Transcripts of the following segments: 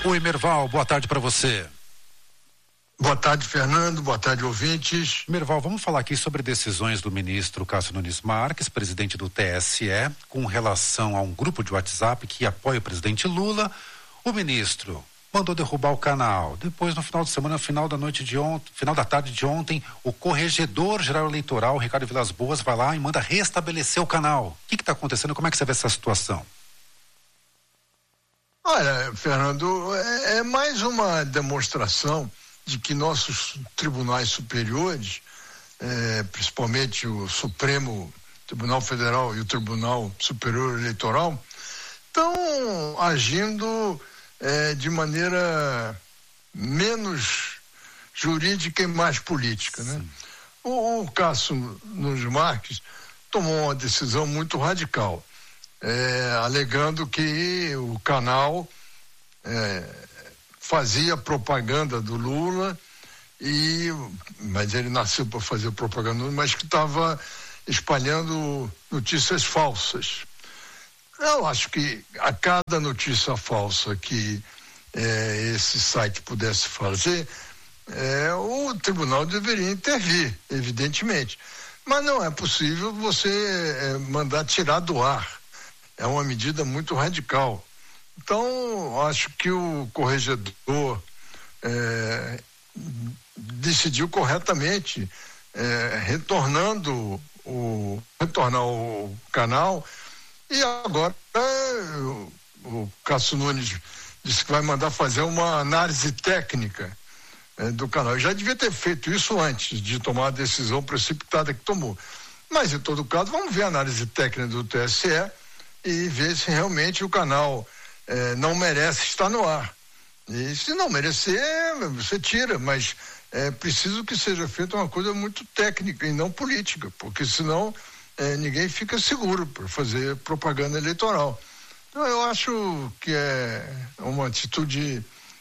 Oi, Merval, boa tarde para você. Boa tarde, Fernando. Boa tarde, ouvintes. Merval, vamos falar aqui sobre decisões do ministro Cássio Nunes Marques, presidente do TSE, com relação a um grupo de WhatsApp que apoia o presidente Lula. O ministro mandou derrubar o canal. Depois, no final de semana, final da tarde de ontem, o corregedor-geral eleitoral, Ricardo Vilas Boas, vai lá e manda restabelecer o canal. O que está acontecendo? Como é que você vê essa situação? Olha, Fernando, é mais uma demonstração de que nossos tribunais superiores, principalmente o Supremo Tribunal Federal e o Tribunal Superior Eleitoral, estão agindo de maneira menos jurídica e mais política, né? O Cássio Nunes Marques tomou uma decisão muito radical, alegando que o canal fazia propaganda do Lula, mas ele nasceu para fazer propaganda, mas que estava espalhando notícias falsas. Eu acho que a cada notícia falsa que esse site pudesse fazer, o tribunal deveria intervir, evidentemente. Mas não é possível você mandar tirar do ar. É uma medida muito radical. Então, acho que o corregedor decidiu corretamente, retornar o canal, e agora o Cássio Nunes disse que vai mandar fazer uma análise técnica do canal. Eu já devia ter feito isso antes de tomar a decisão precipitada que tomou. Mas, em todo caso, vamos ver a análise técnica do TSE e ver se realmente o canal não merece estar no ar. E se não merecer, você tira, mas é preciso que seja feita uma coisa muito técnica e não política, porque senão ninguém fica seguro para fazer propaganda eleitoral. Então eu acho que é uma atitude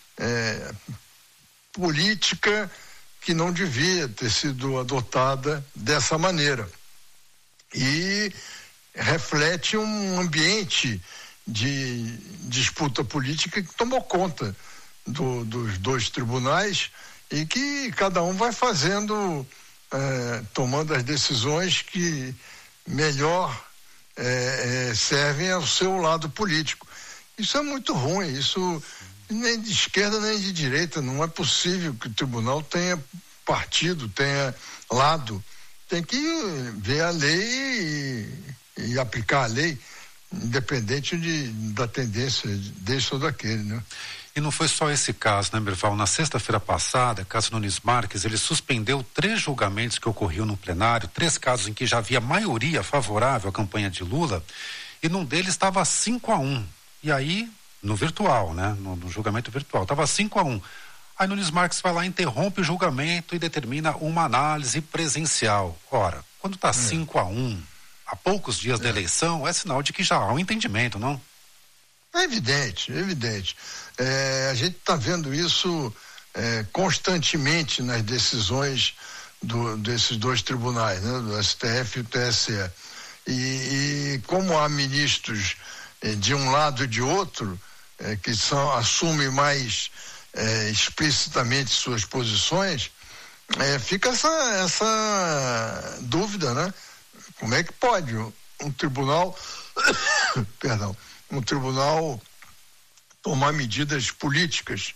política que não devia ter sido adotada dessa maneira. E reflete um ambiente de disputa política que tomou conta dos dois tribunais e que cada um vai fazendo, tomando as decisões que melhor servem ao seu lado político. Isso é muito ruim, isso nem de esquerda nem de direita. Não é possível que o tribunal tenha partido, tenha lado. Tem que ver a lei e aplicar a lei, independente da tendência desse ou daquele, né? E não foi só esse caso, né, Merval? Na sexta-feira passada, Cássio Nunes Marques, ele suspendeu 3 julgamentos que ocorriam no plenário, 3 casos em que já havia maioria favorável à campanha de Lula, e num deles estava 5-1. E aí, no virtual, né? No julgamento virtual, estava 5-1. Aí Nunes Marques vai lá, interrompe o julgamento e determina uma análise presencial. Ora, quando está 5-1, há poucos dias da eleição, é sinal de que já há um entendimento, não? É evidente. A gente está vendo isso constantemente nas decisões desses dois tribunais, né? Do STF e o TSE. E como há ministros de um lado e de outro, que assumem mais explicitamente suas posições, fica essa dúvida, né? Como é que pode um tribunal tomar medidas políticas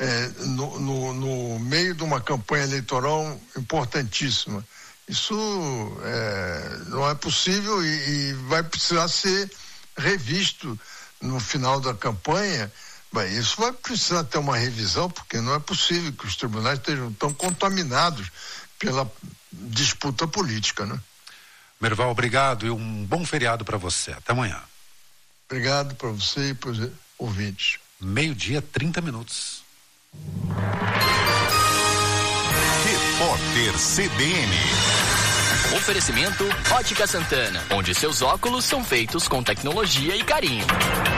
no meio de uma campanha eleitoral importantíssima? Isso não é possível e vai precisar ser revisto no final da campanha. Bem, isso vai precisar ter uma revisão, porque não é possível que os tribunais estejam tão contaminados pela disputa política, né? Merval, obrigado e um bom feriado para você. Até amanhã. Obrigado para você e para os ouvintes. 12:30. Repórter CBN. Oferecimento Ótica Santana, onde seus óculos são feitos com tecnologia e carinho.